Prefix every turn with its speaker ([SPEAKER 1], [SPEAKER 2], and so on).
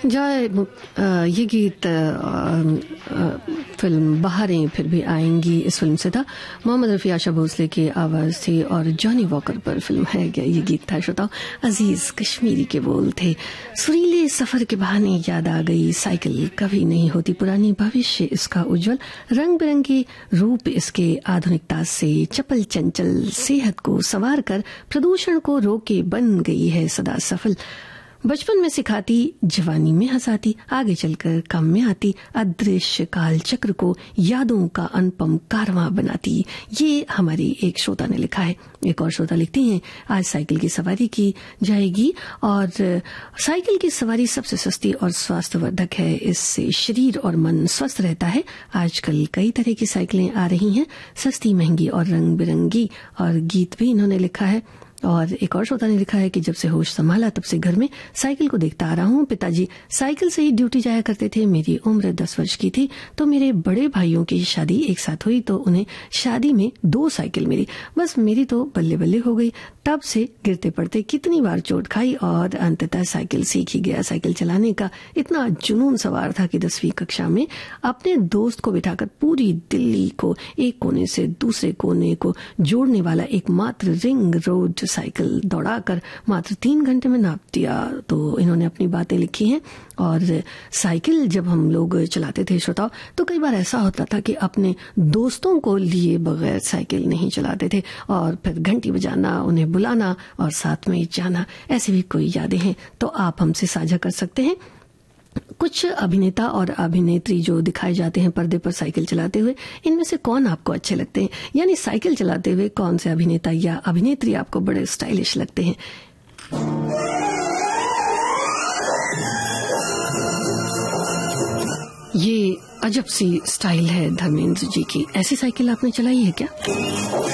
[SPEAKER 1] ये गीत फिल्म बहारें फिर भी आएंगी इस फिल्म से था। मोहम्मद रफ़ी आशा भोसले की आवाज थी और जॉनी वॉकर पर फिल्म है क्या ये गीत था। श्रोताओ, अजीज कश्मीरी के बोल थे। सुरीले सफर के बहाने याद आ गई साइकिल, कभी नहीं होती पुरानी, भविष्य इसका उज्जवल, रंग बिरंगी रूप इसके आधुनिकता से चपल चंचल, सेहत को संवार कर प्रदूषण को रोके बन गई है सदा सफल। बचपन में सिखाती, जवानी में हंसाती, आगे चलकर काम में आती, अदृश्य काल चक्र को यादों का अनुपम कारवां बनाती। ये हमारी एक श्रोता ने लिखा है। एक और श्रोता लिखती हैं, आज साइकिल की सवारी की जाएगी और साइकिल की सवारी सबसे सस्ती और स्वास्थ्यवर्धक है। इससे शरीर और मन स्वस्थ रहता है। आजकल कई तरह की साइकिलें आ रही हैं, सस्ती, महंगी और रंग बिरंगी। और गीत भी इन्होंने लिखा है। और एक और श्रोता ने लिखा है कि जब से होश संभाला तब से घर में साइकिल को देखता आ रहा हूँ। पिताजी साइकिल से ही ड्यूटी जाया करते थे। मेरी उम्र 10 वर्ष की थी तो मेरे बड़े भाइयों की शादी एक साथ हुई तो उन्हें शादी में 2 साइकिल मिली। बस मेरी तो बल्ले बल्ले हो गई। तब से गिरते पड़ते कितनी बार चोट खाई और अंततः साइकिल सीख ही गया। साइकिल चलाने का इतना जुनून सवार था कि 10वीं कक्षा में अपने दोस्त को बिठाकर पूरी दिल्ली को एक कोने से दूसरे कोने को जोड़ने वाला एकमात्र रिंग रोड साइकिल दौड़ाकर मात्र 3 घंटे में नाप दिया। तो इन्होंने अपनी बातें लिखी हैं। और साइकिल जब हम लोग चलाते थे श्रोताओ, तो कई बार ऐसा होता था कि अपने दोस्तों को लिए बगैर साइकिल नहीं चलाते थे और फिर घंटी बजाना, उन्हें बुलाना और साथ में जाना, ऐसी भी कोई यादें हैं तो आप हमसे साझा कर सकते हैं। कुछ अभिनेता और अभिनेत्री जो दिखाए जाते हैं पर्दे पर साइकिल चलाते हुए, इनमें से कौन आपको अच्छे लगते हैं? यानी साइकिल चलाते हुए कौन से अभिनेता या अभिनेत्री आपको बड़े स्टाइलिश लगते हैं? ये अजब सी स्टाइल है धर्मेंद्र जी की। ऐसी साइकिल आपने चलाई है क्या?